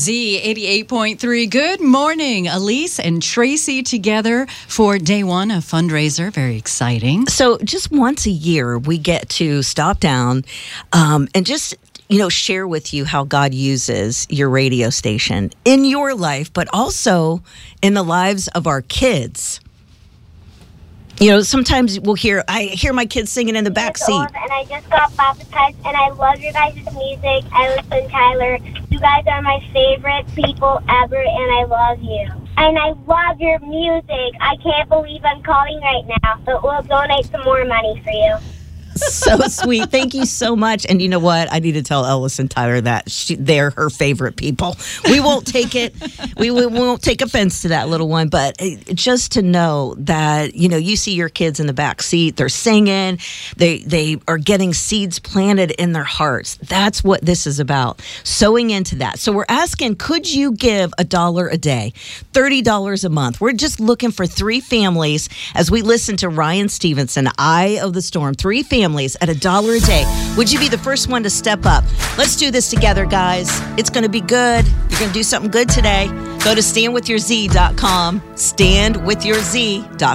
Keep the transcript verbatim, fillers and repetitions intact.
Z eighty-eight point three. Good morning. Elise and Tracy together for day one of fundraiser. Very exciting. So just once a year, we get to stop down um, and just, you know, share with you how God uses your radio station in your life, but also in the lives of our kids. You know, sometimes we'll hear, I hear my kids singing in the back seat. And I just got baptized, and I love your guys' music. Ellison, Tyler, you guys are my favorite people ever, and I love you. And I love your music. I can't believe I'm calling right now, but we'll donate some more money for you. So sweet. Thank you so much. And you know what? I need to tell Ellis and Tyler that she, they're her favorite people. We won't take it. We, we won't take offense to that little one. But just to know that, you know, you see your kids in the back seat. They're singing. They, they are getting seeds planted in their hearts. That's what this is about. Sowing into that. So we're asking, could you give a dollar a day? thirty dollars a month. We're just looking for three families as we listen to Ryan Stevenson, Eye of the Storm. Three families. At a dollar a day. Would you be the first one to step up? Let's do this together, guys. It's going to be good. You're going to do something good today. Go to stand with your z dot com. stand with your z dot com.